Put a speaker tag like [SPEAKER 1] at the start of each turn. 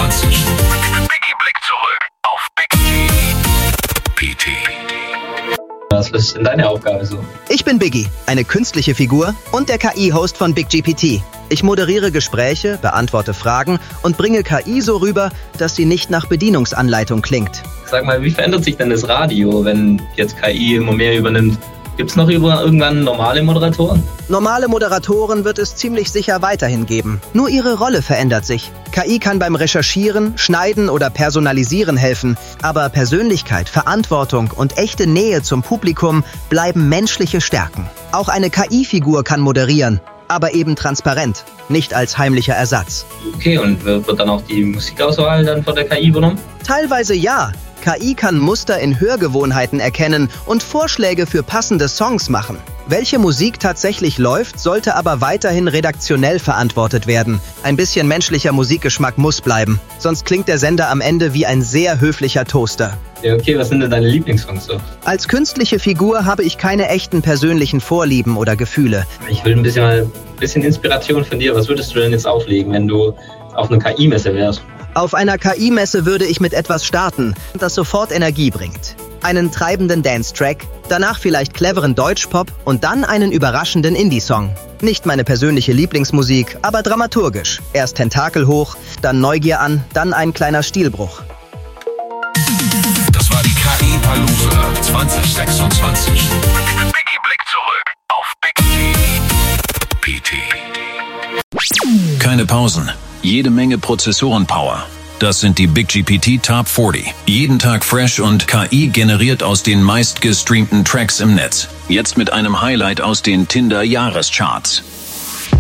[SPEAKER 1] 2026. Biggie blickt zurück auf Big GPT.
[SPEAKER 2] Was ist denn deine Aufgabe so?
[SPEAKER 3] Ich bin Biggie, eine künstliche Figur und der KI-Host von Big GPT. Ich moderiere Gespräche, beantworte Fragen und bringe KI so rüber, dass sie nicht nach Bedienungsanleitung klingt.
[SPEAKER 2] Sag mal, wie verändert sich denn das Radio, wenn jetzt KI immer mehr übernimmt? Gibt es noch irgendwann normale Moderatoren?
[SPEAKER 3] Normale Moderatoren wird es ziemlich sicher weiterhin geben. Nur ihre Rolle verändert sich. KI kann beim Recherchieren, Schneiden oder Personalisieren helfen, aber Persönlichkeit, Verantwortung und echte Nähe zum Publikum bleiben menschliche Stärken. Auch eine KI-Figur kann moderieren, aber eben transparent, nicht als heimlicher Ersatz.
[SPEAKER 2] Okay, und wird dann auch die Musikauswahl dann von der KI übernommen?
[SPEAKER 3] Teilweise ja. KI kann Muster in Hörgewohnheiten erkennen und Vorschläge für passende Songs machen. Welche Musik tatsächlich läuft, sollte aber weiterhin redaktionell verantwortet werden. Ein bisschen menschlicher Musikgeschmack muss bleiben, sonst klingt der Sender am Ende wie ein sehr höflicher Toaster.
[SPEAKER 2] Ja, okay, was sind denn deine Lieblingssongs so?
[SPEAKER 3] Als künstliche Figur habe ich keine echten persönlichen Vorlieben oder Gefühle.
[SPEAKER 2] Ich will ein bisschen Inspiration von dir. Was würdest du denn jetzt auflegen, wenn du auf einer KI-Messe wärst?
[SPEAKER 3] Auf einer KI-Messe würde ich mit etwas starten, das sofort Energie bringt. Einen treibenden Dance-Track, danach vielleicht cleveren Deutschpop und dann einen überraschenden Indie-Song. Nicht meine persönliche Lieblingsmusik, aber dramaturgisch. Erst Tentakel hoch, dann Neugier an, dann ein kleiner Stilbruch.
[SPEAKER 1] Das war die KI-Palooza 2026. Biggie blickt zurück auf Big GPT.
[SPEAKER 4] Keine Pausen, jede Menge Prozessorenpower. Das sind die Big GPT Top 40. Jeden Tag fresh und KI generiert aus den meistgestreamten Tracks im Netz. Jetzt mit einem Highlight aus den Tinder-Jahrescharts.